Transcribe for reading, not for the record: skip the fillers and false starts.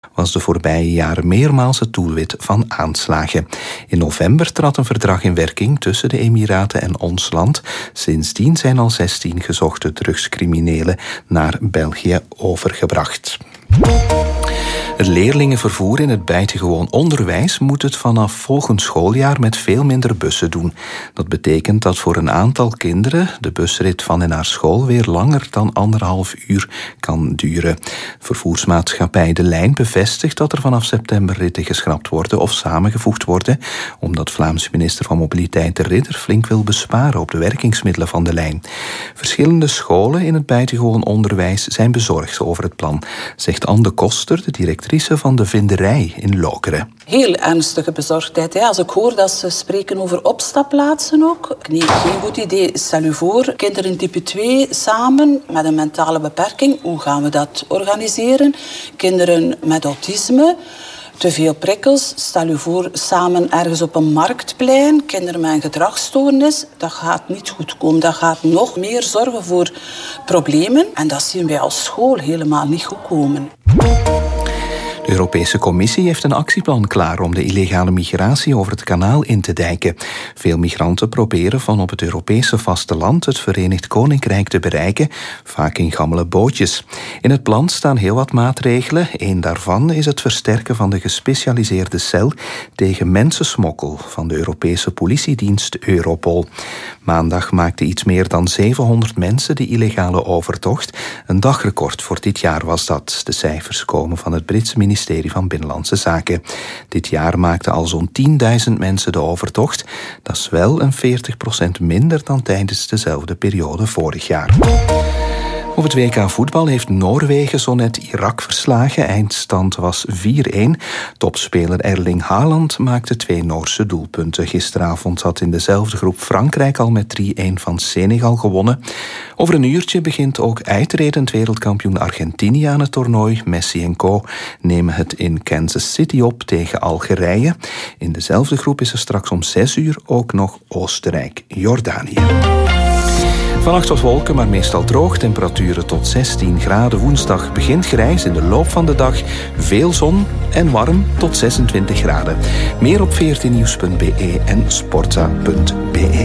was de voorbije jaren meermaals het doelwit van aanslagen. In november trad een verdrag in werking tussen de Emiraten en ons land. Sindsdien zijn al 16 gezochte drugscriminelen naar België overgebracht. Het leerlingenvervoer in het buitengewoon onderwijs moet het vanaf volgend schooljaar met veel minder bussen doen. Dat betekent dat voor een aantal kinderen de busrit van en naar school weer langer dan 1,5 uur kan duren. Vervoersmaatschappij De Lijn bevestigt dat er vanaf september ritten geschrapt worden of samengevoegd worden, omdat Vlaams minister van Mobiliteit De Ridder flink wil besparen op de werkingsmiddelen van De Lijn. Verschillende scholen in het buitengewoon onderwijs zijn bezorgd over het plan, zegt Anne de Koster, de directrice van de Vinderij in Lokeren. Heel ernstige bezorgdheid. Als ik hoor dat ze spreken over opstapplaatsen ook. Nee, geen goed idee. Stel u voor, kinderen type 2 samen met een mentale beperking. Hoe gaan we dat organiseren? Kinderen met autisme. Te veel prikkels. Stel u voor, samen ergens op een marktplein. Kinderen met een gedragsstoornis. Dat gaat niet goed komen. Dat gaat nog meer zorgen voor problemen. En dat zien wij als school helemaal niet goed komen. De Europese Commissie heeft een actieplan klaar om de illegale migratie over het kanaal in te dijken. Veel migranten proberen van op het Europese vasteland het Verenigd Koninkrijk te bereiken, vaak in gammele bootjes. In het plan staan heel wat maatregelen. Eén daarvan is het versterken van de gespecialiseerde cel tegen mensensmokkel van de Europese politiedienst Europol. Maandag maakten iets meer dan 700 mensen de illegale overtocht. Een dagrecord voor dit jaar was dat. De cijfers komen van het Britse ministerie van Binnenlandse Zaken. Dit jaar maakten al zo'n 10.000 mensen de overtocht. Dat is wel een 40% minder dan tijdens dezelfde periode vorig jaar. Op het WK voetbal heeft Noorwegen zo net Irak verslagen. Eindstand was 4-1. Topspeler Erling Haaland maakte 2 Noorse doelpunten. Gisteravond had in dezelfde groep Frankrijk al met 3-1 van Senegal gewonnen. Over een uurtje begint ook uitredend wereldkampioen Argentinië aan het toernooi. Messi en co. nemen het in Kansas City op tegen Algerije. In dezelfde groep is er straks om 6 uur ook nog Oostenrijk-Jordanië. Vannacht wat wolken, maar meestal droog. Temperaturen tot 16 graden. Woensdag begint grijs, in de loop van de dag veel zon en warm tot 26 graden. Meer op 14nieuws.be en sportza.be.